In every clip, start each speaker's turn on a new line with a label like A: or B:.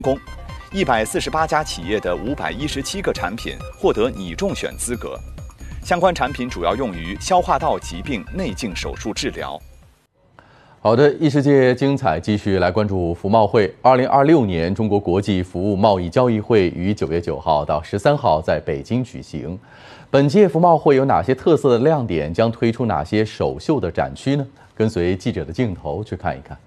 A: 工，148家企业的517个产品获得拟中选资格。相关产品主要用于消化道疾病内镜手术治疗。
B: 好的，异世界精彩，继续来关注服贸会。2026年中国国际服务贸易交易会于9月9号到13号在北京举行。本届服贸会有哪些特色的亮点？将推出哪些首秀的展区呢？跟随记者的镜头去看一看。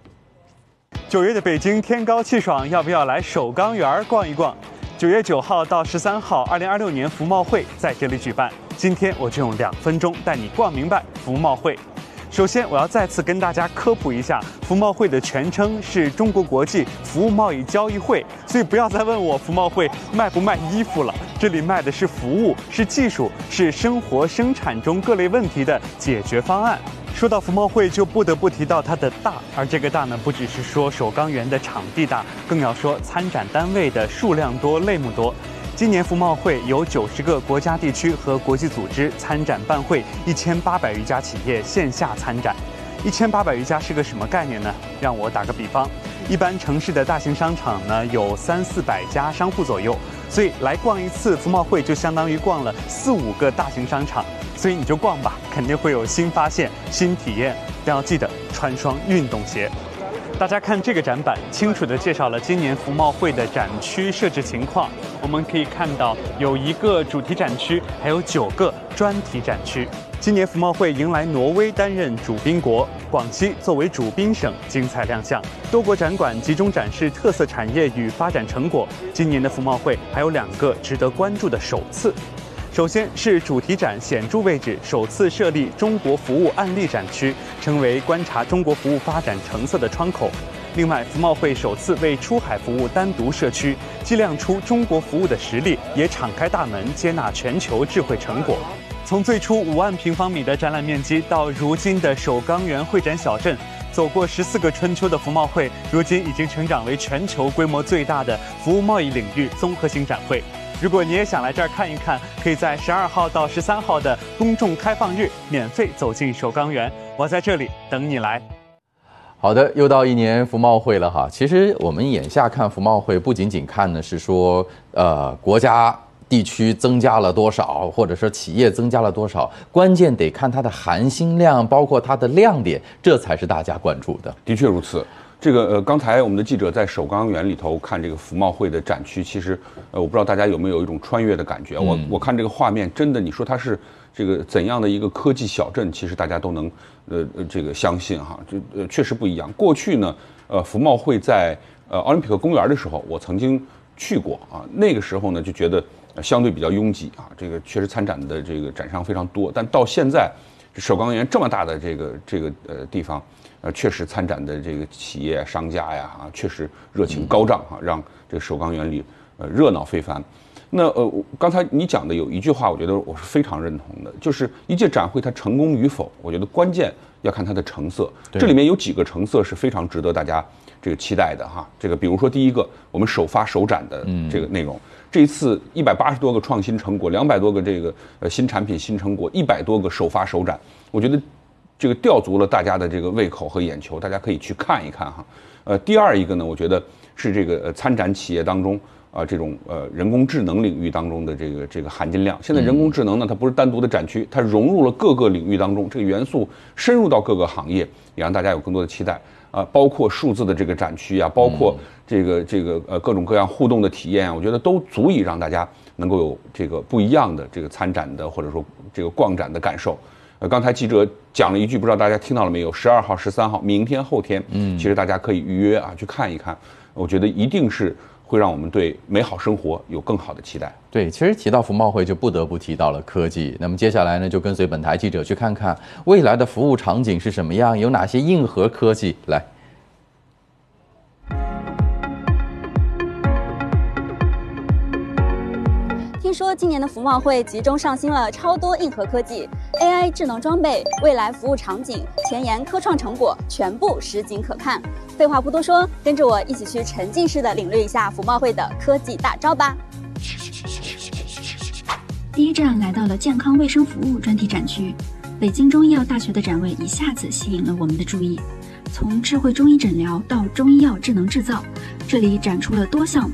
C: 9月的北京天高气爽，要不要来首钢园逛一逛？9月9号到13号，2026年服贸会在这里举办。今天我就用2分钟带你逛明白服贸会。首先，我要再次跟大家科普一下，服贸会的全称是中国国际服务贸易交易会，所以不要再问我服贸会卖不卖衣服了，这里卖的是服务，是技术，是生活生产中各类问题的解决方案。说到服贸会，就不得不提到它的大，而这个大呢，不只是说首钢园的场地大，更要说参展单位的数量多、类目多。今年服贸会有90个国家地区和国际组织参展办会，1800余家企业线下参展。1800余家是个什么概念呢？让我打个比方，一般城市的大型商场呢有300-400家商户左右，所以来逛一次服贸会就相当于逛了4-5个大型商场。所以你就逛吧，肯定会有新发现、新体验，但要记得穿双运动鞋。大家看这个展板，清楚地介绍了今年服贸会的展区设置情况。我们可以看到有1个主题展区，还有9个专题展区。今年服贸会迎来挪威担任主宾国，广西作为主宾省精彩亮相。多国展馆集中展示特色产业与发展成果。今年的服贸会还有2个值得关注的首次。首先是主题展显著位置首次设立中国服务案例展区，成为观察中国服务发展成色的窗口。另外，服贸会首次为出海服务单独设区，既亮出中国服务的实力，也敞开大门接纳全球智慧成果。从最初5万平方米的展览面积，到如今的首钢园会展小镇，走过14个春秋的服贸会，如今已经成长为全球规模最大的服务贸易领域综合性展会。如果你也想来这儿看一看，可以在12号到13号的公众开放日免费走进首钢园，我在这里等你来。
B: 好的，又到1年服贸会了哈。其实我们眼下看服贸会，不仅仅看的是说，国家地区增加了多少，或者说企业增加了多少，关键得看它的含金量，包括它的亮点，这才是大家关注的。
D: 的确如此。这个刚才我们的记者在首钢园里头看这个服贸会的展区，其实我不知道大家有没有一种穿越的感觉。我看这个画面，真的你说它是这个怎样的一个科技小镇，其实大家都能这个相信哈，这确实不一样。过去呢，服贸会在奥林匹克公园的时候，我曾经去过啊，那个时候呢就觉得相对比较拥挤啊，这个确实参展的这个展商非常多，但到现在首钢园这么大的这个地方。确实参展的这个企业商家呀，确实热情高涨哈，让这个首钢园里热闹非凡。那刚才你讲的有一句话，我觉得我是非常认同的，就是一届展会它成功与否，我觉得关键要看它的成色。这里面有几个成色是非常值得大家这个期待的哈。这个比如说第一个，我们首发首展的这个内容，这一次180多个创新成果，200多个这个新产品新成果，100多个首发首展，我觉得。这个吊足了大家的这个胃口和眼球，大家可以去看一看哈。第二一个呢，我觉得是这个参展企业当中这种人工智能领域当中的这个含金量。现在人工智能呢，它不是单独的展区，它融入了各个领域当中，这个元素深入到各个行业，也让大家有更多的期待包括数字的这个展区啊，包括这个各种各样互动的体验啊，我觉得都足以让大家能够有这个不一样的这个参展的或者说这个逛展的感受。刚才记者讲了一句，不知道大家听到了没有？12号、13号，明天、后天，其实大家可以预约啊，去看一看。我觉得一定是会让我们对美好生活有更好的期待。
B: 对，其实提到服贸会，就不得不提到了科技。那么接下来呢，就跟随本台记者去看看未来的服务场景是什么样，有哪些硬核科技。来。
E: 听说今年的服贸会集中上新了超多硬核科技 ，AI 智能装备、未来服务场景、前沿科创成果，全部实景可看。废话不多说，跟着我一起去沉浸式的领略一下服贸会的科技大招吧。
F: 第一站来到了健康卫生服务专题展区，北京中医药大学的展位一下子吸引了我们的注意。 从智慧中医诊疗到中医药智能制造，这里展出了多项